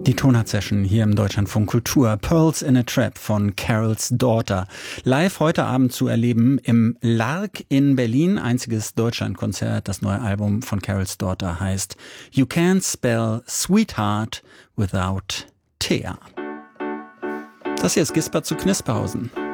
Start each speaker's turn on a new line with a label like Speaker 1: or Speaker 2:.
Speaker 1: Die Tonart-Session hier im Deutschlandfunk Kultur. Pearls in a Trap von Carol's Daughter. Live heute Abend zu erleben im Lark in Berlin. Einziges Deutschlandkonzert. Das neue Album von Carol's Daughter heißt You Can't Spell Sweetheart Without Thea. Das hier ist Gisbert zu Knisperhausen.